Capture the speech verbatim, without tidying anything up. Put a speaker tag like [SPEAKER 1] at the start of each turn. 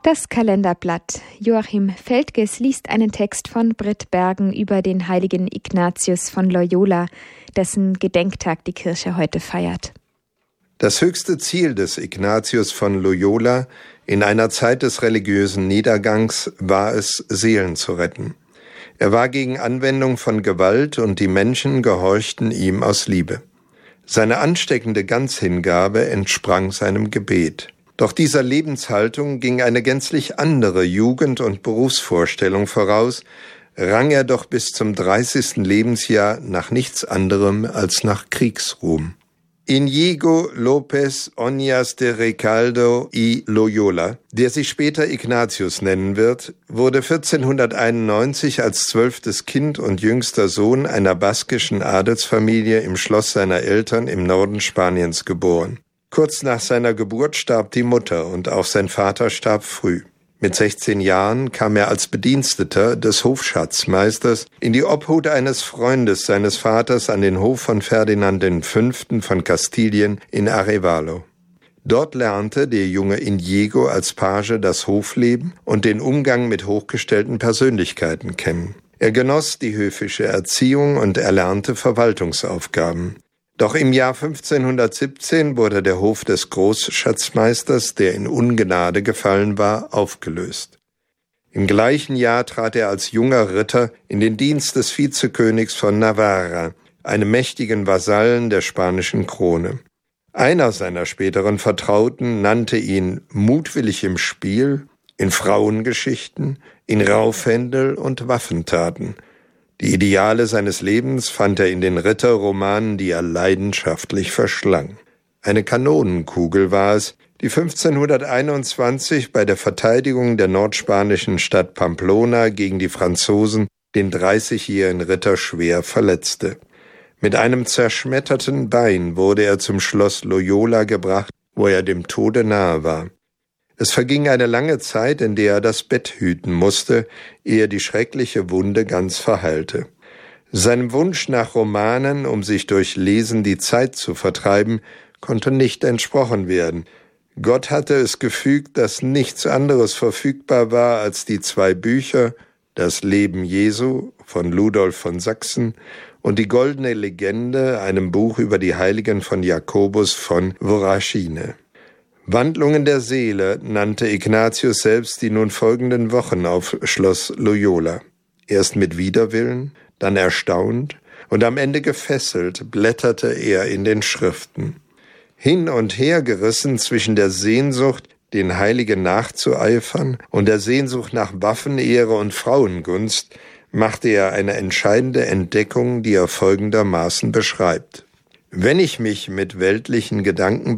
[SPEAKER 1] Das Kalenderblatt. Joachim Feldges liest einen Text von Britt Bergen über den heiligen Ignatius von Loyola, dessen Gedenktag die Kirche heute feiert.
[SPEAKER 2] Das höchste Ziel des Ignatius von Loyola in einer Zeit des religiösen Niedergangs war es, Seelen zu retten. Er war gegen Anwendung von Gewalt und die Menschen gehorchten ihm aus Liebe. Seine ansteckende Ganzhingabe entsprang seinem Gebet. Doch dieser Lebenshaltung ging eine gänzlich andere Jugend- und Berufsvorstellung voraus, rang er doch bis zum dreißigsten Lebensjahr nach nichts anderem als nach Kriegsruhm. Íñigo López Oñas de Recaldo y Loyola, der sich später Ignatius nennen wird, wurde vierzehnhunderteinundneunzig als zwölftes Kind und jüngster Sohn einer baskischen Adelsfamilie im Schloss seiner Eltern im Norden Spaniens geboren. Kurz nach seiner Geburt starb die Mutter und auch sein Vater starb früh. Mit sechzehn Jahren kam er als Bediensteter des Hofschatzmeisters in die Obhut eines Freundes seines Vaters an den Hof von Ferdinand der Fünfte von Kastilien in Arévalo. Dort lernte der junge Íñigo als Page das Hofleben und den Umgang mit hochgestellten Persönlichkeiten kennen. Er genoss die höfische Erziehung und erlernte Verwaltungsaufgaben. Doch im Jahr fünfzehnhundertsiebzehn wurde der Hof des Großschatzmeisters, der in Ungnade gefallen war, aufgelöst. Im gleichen Jahr trat er als junger Ritter in den Dienst des Vizekönigs von Navarra, einem mächtigen Vasallen der spanischen Krone. Einer seiner späteren Vertrauten nannte ihn mutwillig im Spiel, in Frauengeschichten, in Raufhändel und Waffentaten. Die Ideale seines Lebens fand er in den Ritterromanen, die er leidenschaftlich verschlang. Eine Kanonenkugel war es, die fünfzehnhunderteinundzwanzig bei der Verteidigung der nordspanischen Stadt Pamplona gegen die Franzosen den dreißigjährigen Ritter schwer verletzte. Mit einem zerschmetterten Bein wurde er zum Schloss Loyola gebracht, wo er dem Tode nahe war. Es verging eine lange Zeit, in der er das Bett hüten musste, ehe die schreckliche Wunde ganz verheilte. Seinem Wunsch nach Romanen, um sich durch Lesen die Zeit zu vertreiben, konnte nicht entsprochen werden. Gott hatte es gefügt, dass nichts anderes verfügbar war als die zwei Bücher, das Leben Jesu von Ludolf von Sachsen und die Goldene Legende, einem Buch über die Heiligen von Jakobus von Woraschine. Wandlungen der Seele nannte Ignatius selbst die nun folgenden Wochen auf Schloss Loyola. Erst mit Widerwillen, dann erstaunt und am Ende gefesselt blätterte er in den Schriften. Hin und her gerissen zwischen der Sehnsucht, den Heiligen nachzueifern, und der Sehnsucht nach Waffenehre und Frauengunst, machte er eine entscheidende Entdeckung, die er folgendermaßen beschreibt. Wenn ich mich mit weltlichen Gedanken